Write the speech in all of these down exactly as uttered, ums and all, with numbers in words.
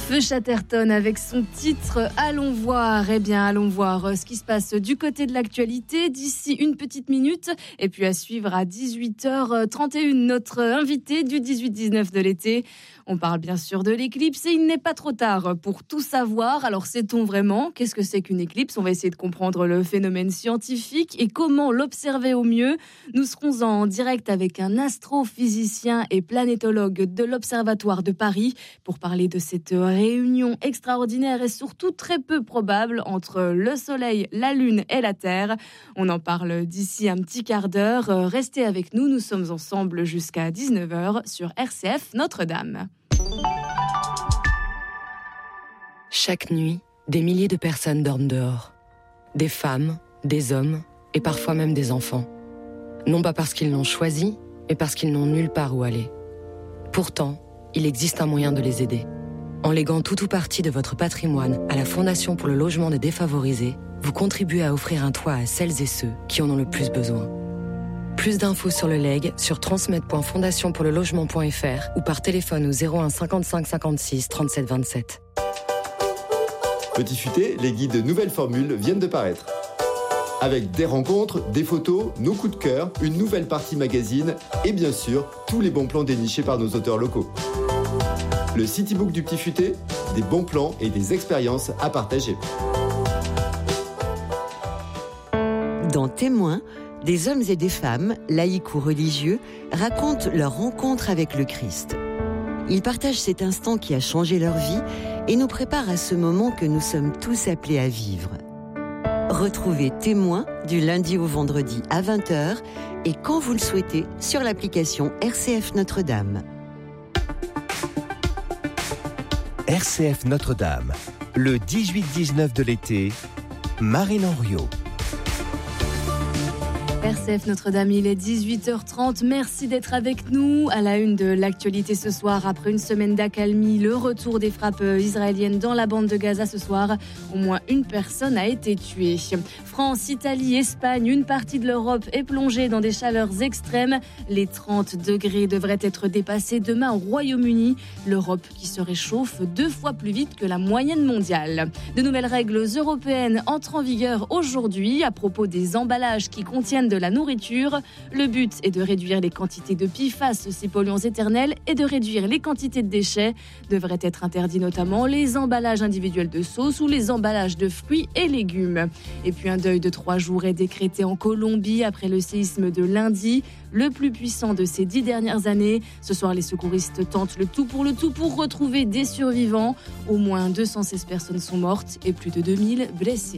Feu Chatterton avec son titre « Allons voir ». Eh bien, allons voir ce qui se passe du côté de l'actualité d'ici une petite minute. Et puis à suivre à dix-huit heures trente et une, notre invité du dix-huit dix-neuf de l'été. On parle bien sûr de l'éclipse et il n'est pas trop tard pour tout savoir. Alors sait-on vraiment qu'est-ce que c'est qu'une éclipse ? On va essayer de comprendre le phénomène scientifique et comment l'observer au mieux. Nous serons en direct avec un astrophysicien et planétologue de l'Observatoire de Paris pour parler de cette réunion extraordinaire et surtout très peu probable entre le Soleil, la Lune et la Terre. On en parle d'ici un petit quart d'heure. Restez avec nous, nous sommes ensemble jusqu'à dix-neuf heures sur R C F Notre-Dame. Chaque nuit, des milliers de personnes dorment dehors. Des femmes, des hommes et parfois même des enfants. Non pas parce qu'ils l'ont choisi, mais parce qu'ils n'ont nulle part où aller. Pourtant, il existe un moyen de les aider. En léguant tout ou partie de votre patrimoine à la Fondation pour le logement des défavorisés, vous contribuez à offrir un toit à celles et ceux qui en ont le plus besoin. Plus d'infos sur le leg sur transmet point fondation pour le logement point f r ou par téléphone au zéro un cinquante-cinq cinquante-six trente-sept vingt-sept. Petit Futé, les guides Nouvelles Formules viennent de paraître. Avec des rencontres, des photos, nos coups de cœur, une nouvelle partie magazine et bien sûr, tous les bons plans dénichés par nos auteurs locaux. Le Citybook du Petit Futé, des bons plans et des expériences à partager. Dans Témoins, des hommes et des femmes, laïcs ou religieux, racontent leur rencontre avec le Christ. Ils partagent cet instant qui a changé leur vie et nous préparent à ce moment que nous sommes tous appelés à vivre. Retrouvez Témoins du lundi au vendredi à vingt heures et quand vous le souhaitez sur l'application R C F Notre-Dame. R C F Notre-Dame, le dix-huit dix-neuf de l'été, Marine Henriot. R C F Notre-Dame, il est dix-huit heures trente. Merci d'être avec nous. À la une de l'actualité ce soir, après une semaine d'accalmie, le retour des frappes israéliennes dans la bande de Gaza ce soir. Au moins une personne a été tuée. France, Italie, Espagne, une partie de l'Europe est plongée dans des chaleurs extrêmes. Les trente degrés devraient être dépassés demain au Royaume-Uni. L'Europe qui se réchauffe deux fois plus vite que la moyenne mondiale. De nouvelles règles européennes entrent en vigueur aujourd'hui à propos des emballages qui contiennent de la nourriture. Le but est de réduire les quantités de P F A S, ces polluants éternels, et de réduire les quantités de déchets. Devraient être interdits notamment les emballages individuels de sauce ou les emballages de fruits et légumes. Et puis un deuil de trois jours est décrété en Colombie après le séisme de lundi, le plus puissant de ces dix dernières années. Ce soir, les secouristes tentent le tout pour le tout pour retrouver des survivants. Au moins deux cent seize personnes sont mortes et plus de deux mille blessées.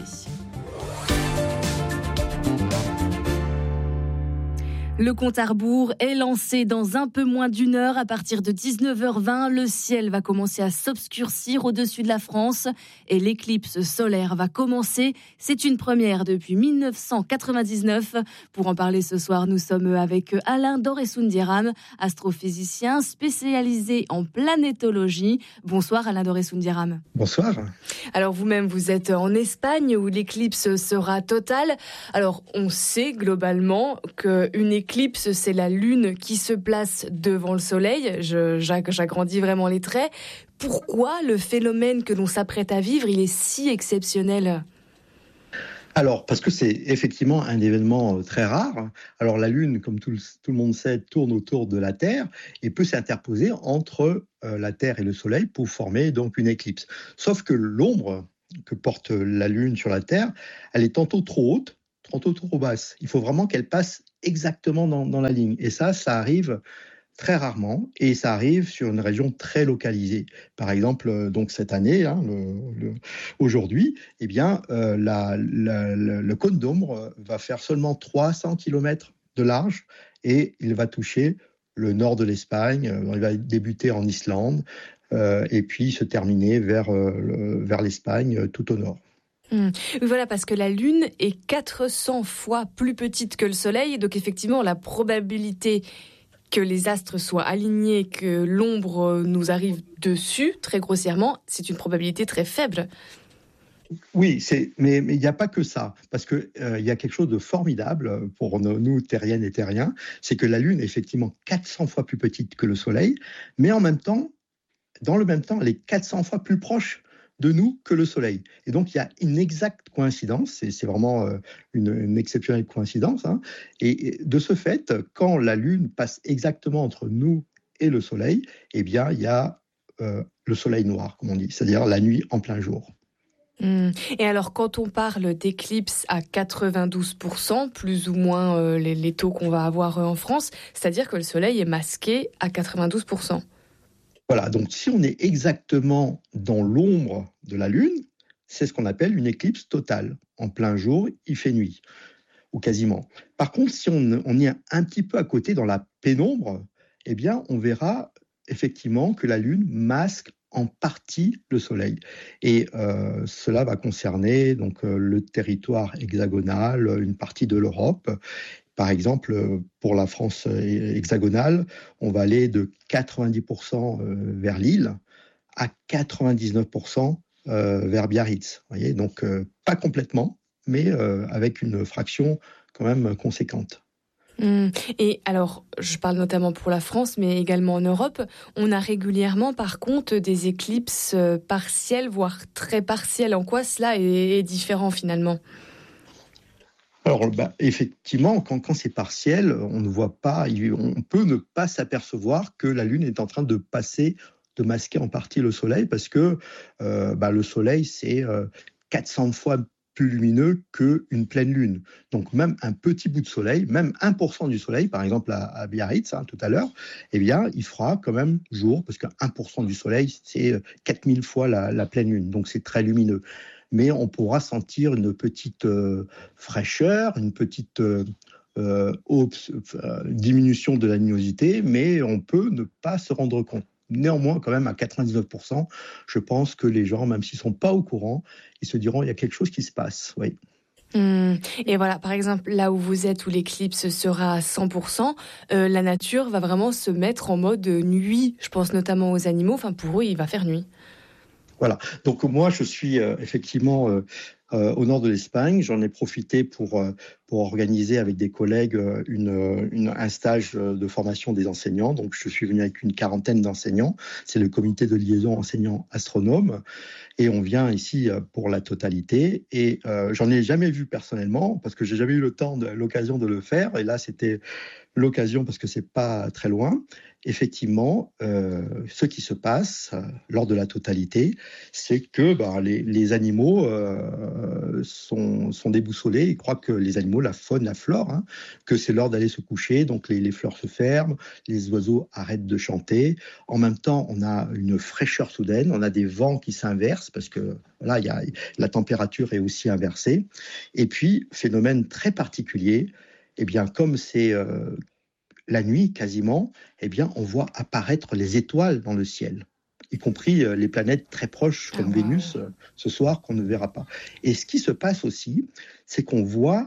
Le compte à rebours est lancé dans un peu moins d'une heure. À partir de dix-neuf heures vingt, le ciel va commencer à s'obscurcir au-dessus de la France et l'éclipse solaire va commencer. C'est une première depuis dix-neuf cent quatre-vingt-dix-neuf. Pour en parler ce soir, nous sommes avec Alain Doré-Soundiram, astrophysicien spécialisé en planétologie. Bonsoir Alain Doré-Soundiram. Bonsoir. Alors vous-même, vous êtes en Espagne où l'éclipse sera totale. Alors on sait globalement qu'une éclipse L'éclipse, c'est la Lune qui se place devant le Soleil. Je, j'agrandis vraiment les traits. Pourquoi le phénomène que l'on s'apprête à vivre, il est si exceptionnel ? Alors, parce que c'est effectivement un événement très rare. Alors, la Lune, comme tout le, tout le monde sait, tourne autour de la Terre et peut s'interposer entre euh, la Terre et le Soleil pour former donc une éclipse. Sauf que l'ombre que porte la Lune sur la Terre, elle est tantôt trop haute, tantôt trop basse. Il faut vraiment qu'elle passe exactement dans, dans la ligne. Et ça, ça arrive très rarement et ça arrive sur une région très localisée. Par exemple, donc cette année, hein, le, le, aujourd'hui, eh bien, euh, la, la, la, le cône d'ombre va faire seulement trois cents kilomètres de large et il va toucher le nord de l'Espagne. Il va débuter en Islande euh, et puis se terminer vers, euh, le, vers l'Espagne tout au nord. Mmh. Voilà, parce que la Lune est quatre cents fois plus petite que le Soleil, donc effectivement la probabilité que les astres soient alignés, que l'ombre nous arrive dessus, très grossièrement, c'est une probabilité très faible. Oui, c'est, mais il n'y a pas que ça, parce qu'il euh, y a quelque chose de formidable pour nous, nous, terriennes et terriens, c'est que la Lune est effectivement quatre cents fois plus petite que le Soleil, mais en même temps, dans le même temps, elle est quatre cents fois plus proche de nous que le Soleil. Et donc, il y a une exacte coïncidence, c'est, c'est vraiment euh, une, une exceptionnelle coïncidence. Hein. Et, et de ce fait, quand la Lune passe exactement entre nous et le Soleil, eh bien, il y a euh, le Soleil noir, comme on dit, c'est-à-dire la nuit en plein jour. Mmh. Et alors, quand on parle d'éclipse à quatre-vingt-douze pour cent, plus ou moins euh, les, les taux qu'on va avoir euh, en France, c'est-à-dire que le Soleil est masqué à quatre-vingt-douze pour cent. Voilà, donc si on est exactement dans l'ombre de la Lune, c'est ce qu'on appelle une éclipse totale. En plein jour, il fait nuit, ou quasiment. Par contre, si on, on est un petit peu à côté dans la pénombre, eh bien, on verra effectivement que la Lune masque en partie le Soleil. Et euh, cela va concerner donc, euh, le territoire hexagonal, une partie de l'Europe. Par exemple, pour la France hexagonale, on va aller de quatre-vingt-dix pour cent vers Lille à quatre-vingt-dix-neuf pour cent vers Biarritz. Vous voyez, donc, euh, pas complètement, mais euh, avec une fraction quand même conséquente. Mmh. Et alors, je parle notamment pour la France, mais également en Europe, on a régulièrement, par contre, des éclipses partielles, voire très partielles. En quoi cela est, est différent finalement ? Alors, bah, effectivement, quand, quand c'est partiel, on ne voit pas, on peut ne pas s'apercevoir que la Lune est en train de passer, de masquer en partie le Soleil, parce que euh, bah, le Soleil, c'est euh, quatre cents fois plus lumineux qu'une pleine Lune. Donc, même un petit bout de Soleil, même un pour cent du Soleil, par exemple à, à Biarritz, hein, tout à l'heure, eh bien, il fera quand même jour, parce que un pour cent du Soleil, c'est quatre mille fois la, la pleine Lune, donc c'est très lumineux. Mais on pourra sentir une petite euh, fraîcheur, une petite euh, euh, diminution de la luminosité, mais on peut ne pas se rendre compte. Néanmoins, quand même, à quatre-vingt-dix-neuf pour cent, je pense que les gens, même s'ils ne sont pas au courant, ils se diront qu'il y a quelque chose qui se passe. Oui. Mmh. Et voilà, par exemple, là où vous êtes, où l'éclipse sera à cent pour cent, euh, la nature va vraiment se mettre en mode nuit. Je pense notamment aux animaux. Enfin, pour eux, il va faire nuit. Voilà. Donc moi, je suis euh, effectivement euh, euh, au nord de l'Espagne. J'en ai profité pour, euh, pour organiser avec des collègues une, une, un stage de formation des enseignants. Donc je suis venu avec une quarantaine d'enseignants. C'est le comité de liaison enseignants-astronomes. Et on vient ici pour la totalité. Et euh, j'en ai jamais vu personnellement, parce que j'ai jamais eu le temps, de, l'occasion de le faire. Et là, c'était l'occasion parce que c'est pas très loin. Effectivement, euh, ce qui se passe euh, lors de la totalité, c'est que bah, les, les animaux euh, sont, sont déboussolés. Ils croient que les animaux, la faune, la flore, hein, que c'est l'heure d'aller se coucher. Donc les, les fleurs se ferment, les oiseaux arrêtent de chanter. En même temps, on a une fraîcheur soudaine, on a des vents qui s'inversent parce que là, il y a, la température est aussi inversée. Et puis, phénomène très particulier, eh bien, comme c'est euh, la nuit quasiment, eh bien, on voit apparaître les étoiles dans le ciel, y compris euh, les planètes très proches comme ah, Vénus wow. euh, ce soir qu'on ne verra pas. Et ce qui se passe aussi, c'est qu'on voit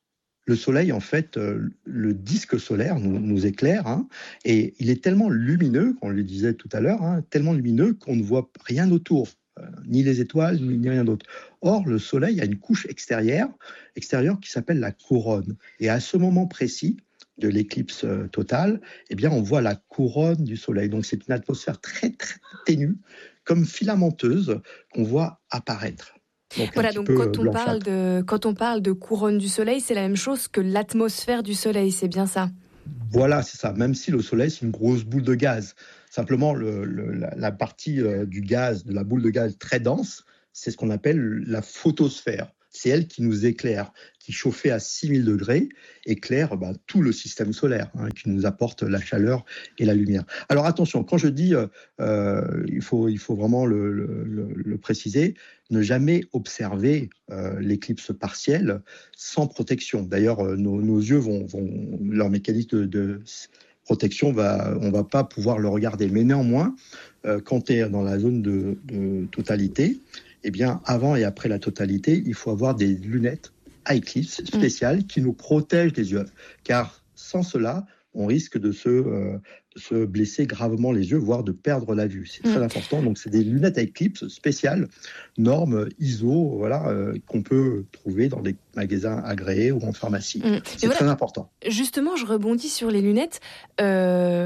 le Soleil, en fait, euh, le disque solaire nous, nous éclaire, hein, et il est tellement lumineux, on le disait tout à l'heure, hein, tellement lumineux qu'on ne voit rien autour. Ni les étoiles, ni rien d'autre. Or, le Soleil a une couche extérieure, extérieure qui s'appelle la couronne. Et à ce moment précis de l'éclipse totale, eh bien, on voit la couronne du Soleil. Donc, c'est une atmosphère très, très ténue, comme filamenteuse, qu'on voit apparaître. Donc, voilà, donc quand on, parle de, quand on parle de couronne du Soleil, c'est la même chose que l'atmosphère du Soleil, c'est bien ça ? Voilà, c'est ça. Même si le Soleil, c'est une grosse boule de gaz. Simplement, le, le, la, la partie euh, du gaz, de la boule de gaz très dense, c'est ce qu'on appelle la photosphère. C'est elle qui nous éclaire, qui chauffée à six mille degrés, éclaire bah, tout le système solaire, hein, qui nous apporte la chaleur et la lumière. Alors attention, quand je dis, euh, il, faut, il faut vraiment le, le, le, le préciser, ne jamais observer euh, l'éclipse partielle sans protection. D'ailleurs, euh, nos, nos yeux vont, vont leur mécanisme de, de protection, va, on ne va pas pouvoir le regarder. Mais néanmoins, euh, quand tu es dans la zone de, de totalité, eh bien, avant et après la totalité, il faut avoir des lunettes à éclipse spéciales qui nous protègent les yeux. Car sans cela, on risque de se, euh, de se blesser gravement les yeux, voire de perdre la vue. C'est très mmh. important. Donc, c'est des lunettes à éclipse spéciales, normes I S O, voilà, euh, qu'on peut trouver dans des magasins agréés ou en pharmacie. Mmh. C'est voilà, très important. Justement, je rebondis sur les lunettes. Euh...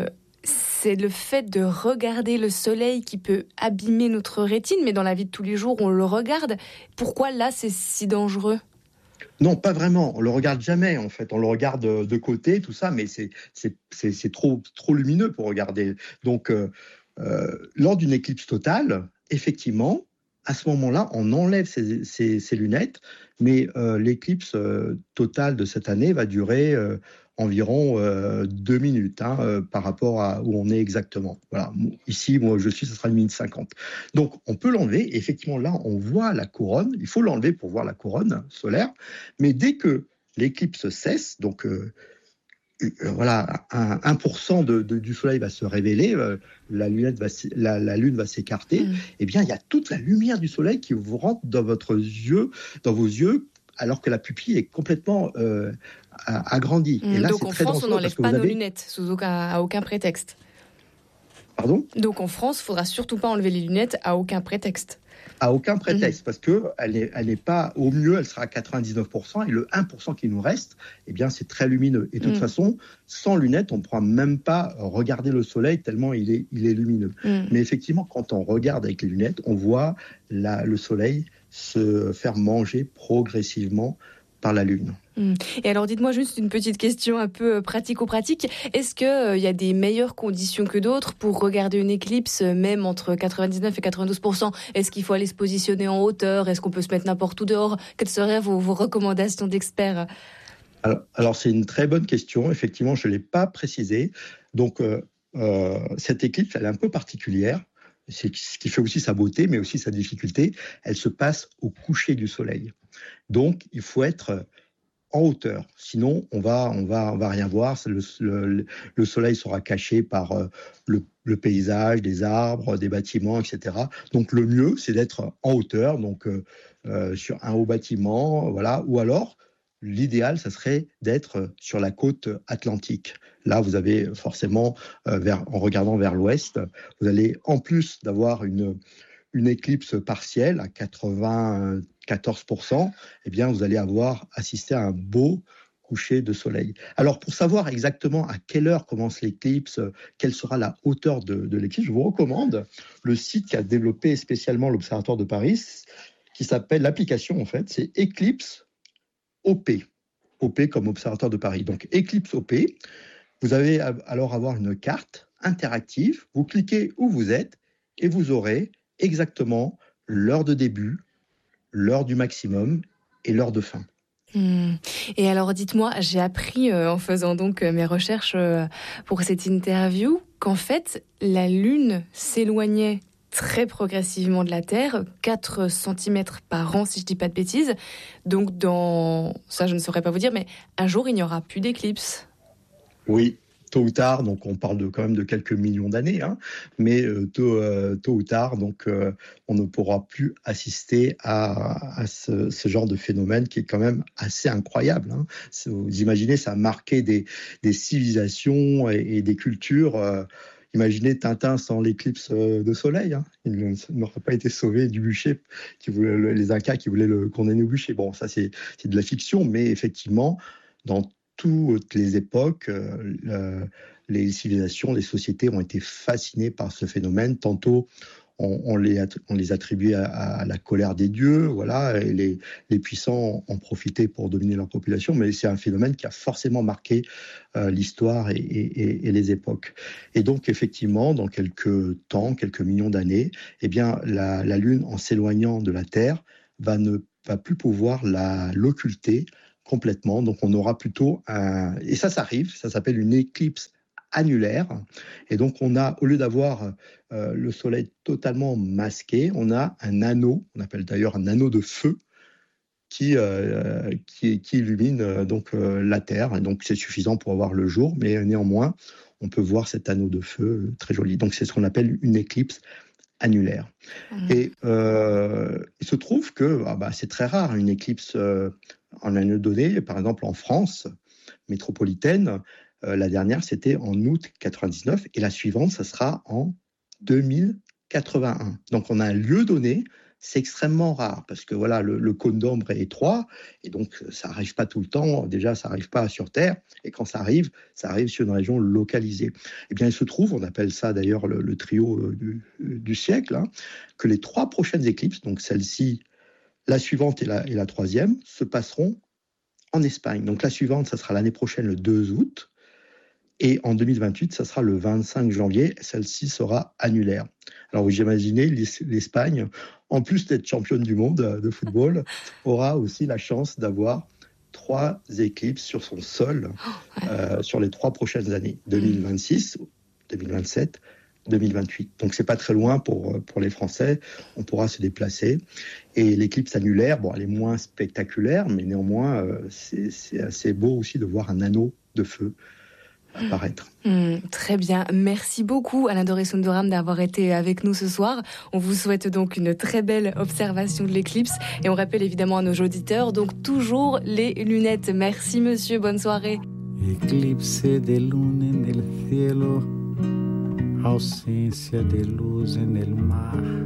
c'est le fait de regarder le soleil qui peut abîmer notre rétine, mais dans la vie de tous les jours, on le regarde. Pourquoi là, c'est si dangereux ? Non, pas vraiment. On le regarde jamais, en fait. On le regarde de côté, tout ça, mais c'est, c'est, c'est, c'est trop, trop lumineux pour regarder. Donc, euh, euh, lors d'une éclipse totale, effectivement, à ce moment-là, on enlève ces, ces, ces lunettes, mais euh, l'éclipse euh, totale de cette année va durer euh, environ euh, deux minutes hein, euh, par rapport à où on est exactement. Voilà. Ici, moi, je suis, ce sera une minute cinquante. Donc, on peut l'enlever. Effectivement, là, on voit la couronne. Il faut l'enlever pour voir la couronne solaire. Mais dès que l'éclipse cesse, donc euh, euh, voilà, un, un pour cent de, de, du soleil va se révéler, euh, la, lunette va, la, la lune va s'écarter, mmh. eh bien, il y a toute la lumière du soleil qui vous rentre dans votre yeux, dans vos yeux, alors que la pupille est complètement euh, agrandie. Mmh, et là, donc c'est en très France, on n'enlève pas nos avez... avez... lunettes sous aucun, à aucun prétexte. Pardon ? Donc en France, il ne faudra surtout pas enlever les lunettes à aucun prétexte. À aucun prétexte, mmh. parce qu'elle n'est elle n'est pas, au mieux, elle sera à quatre-vingt-dix-neuf pour cent, et le un pour cent qui nous reste, eh bien, c'est très lumineux. Et de toute mmh. façon, sans lunettes, on ne pourra même pas regarder le soleil tellement il est, il est lumineux. Mmh. Mais effectivement, quand on regarde avec les lunettes, on voit la, le soleil se faire manger progressivement par la Lune. Et alors, dites-moi juste une petite question un peu pratico-pratique. Est-ce qu'il euh, y a des meilleures conditions que d'autres pour regarder une éclipse, même entre quatre-vingt-dix-neuf et quatre-vingt-douze pour cent ? Est-ce qu'il faut aller se positionner en hauteur ? Est-ce qu'on peut se mettre n'importe où dehors ? Quelles seraient vos, vos recommandations d'experts ? alors, alors, c'est une très bonne question. Effectivement, je ne l'ai pas précisé. Donc, euh, euh, cette éclipse, elle est un peu particulière. C'est ce qui fait aussi sa beauté, mais aussi sa difficulté. Elle se passe au coucher du soleil. Donc, il faut être en hauteur. Sinon, on va, on va, on va rien voir. Le, le, le soleil sera caché par euh, le, le paysage, des arbres, des bâtiments, et cetera. Donc, le mieux, c'est d'être en hauteur, donc euh, euh, sur un haut bâtiment, voilà. Ou alors, l'idéal, ça serait d'être sur la côte atlantique. Là, vous avez forcément, euh, vers, en regardant vers l'ouest, vous allez, en plus d'avoir une, une éclipse partielle à quatre-vingt-quatorze pour cent, eh bien, vous allez avoir assisté à un beau coucher de soleil. Alors, pour savoir exactement à quelle heure commence l'éclipse, quelle sera la hauteur de, de l'éclipse, je vous recommande le site qu'a développé spécialement l'Observatoire de Paris, qui s'appelle, l'application en fait, c'est Eclipse O P. O P comme Observatoire de Paris. Donc, Eclipse O P. Vous allez alors avoir une carte interactive. Vous cliquez où vous êtes et vous aurez exactement l'heure de début, l'heure du maximum et l'heure de fin. Mmh. Et alors, dites-moi, j'ai appris euh, en faisant donc euh, mes recherches euh, pour cette interview qu'en fait, la Lune s'éloignait très progressivement de la Terre, quatre centimètres par an, si je ne dis pas de bêtises. Donc, dans ça, je ne saurais pas vous dire, mais un jour, il n'y aura plus d'éclipse. Oui, tôt ou tard, donc on parle de, quand même de quelques millions d'années, hein, mais euh, tôt, euh, tôt ou tard, donc euh, on ne pourra plus assister à, à ce, ce genre de phénomène qui est quand même assez incroyable. Hein. Vous imaginez, ça a marqué des, des civilisations et, et des cultures. Euh, Imaginez Tintin sans l'éclipse de soleil. Hein. Il n'aurait pas été sauvé du bûcher, qui voulait, les Incas qui voulaient le condamner au bûcher. Bon, ça c'est, c'est de la fiction, mais effectivement, dans toutes les époques, euh, les civilisations, les sociétés ont été fascinées par ce phénomène. Tantôt, on, on, les, on les attribuait à, à la colère des dieux, voilà, et les, les puissants en profitaient pour dominer leur population, mais c'est un phénomène qui a forcément marqué euh, l'histoire et, et, et les époques. Et donc, effectivement, dans quelques temps, quelques millions d'années, eh bien, la, la Lune, en s'éloignant de la Terre, va ne va plus pouvoir la, l'occulter complètement. Donc, on aura plutôt un... Et ça, ça arrive, ça s'appelle une éclipse annulaire. Et donc, on a, au lieu d'avoir euh, le soleil totalement masqué, on a un anneau, on appelle d'ailleurs un anneau de feu, qui, euh, qui, qui illumine euh, donc, euh, la Terre. Et donc, c'est suffisant pour avoir le jour, mais néanmoins, on peut voir cet anneau de feu très joli. Donc, c'est ce qu'on appelle une éclipse annulaire. Mmh. Et euh, il se trouve que ah bah, c'est très rare une éclipse euh, en année donnée. Par exemple, en France métropolitaine, euh, la dernière, c'était en août quatre-vingt-dix-neuf, et la suivante, ça sera en deux mille quatre-vingt-un. Donc, on a un lieu donné, c'est extrêmement rare parce que voilà, le, le cône d'ombre est étroit et donc ça n'arrive pas tout le temps. Déjà, ça n'arrive pas sur Terre et quand ça arrive, ça arrive sur une région localisée. Eh bien, il se trouve, on appelle ça d'ailleurs le, le trio du, du siècle, hein, que les trois prochaines éclipses, donc celle-ci, la suivante et la, et la troisième, se passeront en Espagne. Donc la suivante, ça sera l'année prochaine, le deux août. Et en deux mille vingt-huit, ça sera le vingt-cinq janvier. Celle-ci sera annulaire. Alors, vous imaginez, l'Espagne, en plus d'être championne du monde de football, aura aussi la chance d'avoir trois éclipses sur son sol euh, sur les trois prochaines années, deux mille vingt-six, deux mille vingt-sept, deux mille vingt-huit. Donc, c'est pas très loin pour, pour les Français. On pourra se déplacer. Et l'éclipse annulaire, bon, elle est moins spectaculaire, mais néanmoins, euh, c'est, c'est assez beau aussi de voir un anneau de feu apparaître. Mmh, très bien. Merci beaucoup, Alain Doré Sundaram, d'avoir été avec nous ce soir. On vous souhaite donc une très belle observation de l'éclipse. Et on rappelle évidemment à nos auditeurs, donc toujours les lunettes. Merci, monsieur. Bonne soirée. Eclipse de luna en el cielo, ausencia de luz en el mar.